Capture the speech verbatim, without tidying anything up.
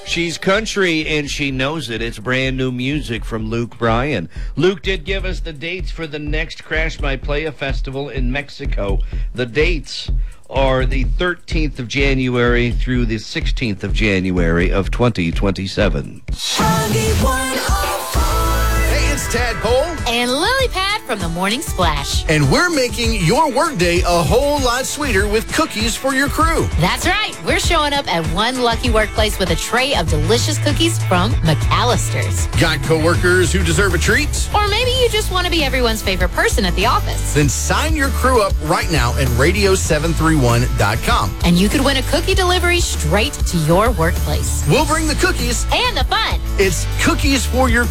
She's country, and she knows it. It's brand new music from Luke Bryan. Luke did give us the dates for the next Crash My Playa Festival in Mexico. The dates are the thirteenth of January through the sixteenth of January of twenty twenty-seven. Hey, it's Tadpole. And Lily Pad from the Morning Splash. And we're making your workday a whole lot sweeter with cookies for your crew. That's right. We're showing up at one lucky workplace with a tray of delicious cookies from McAllister's. Got coworkers who deserve a treat? Or maybe you just want to be everyone's favorite person at the office. Then sign your crew up right now at radio seven three one dot com. And you could win a cookie delivery straight to your workplace. We'll bring the cookies and the fun. It's cookies for your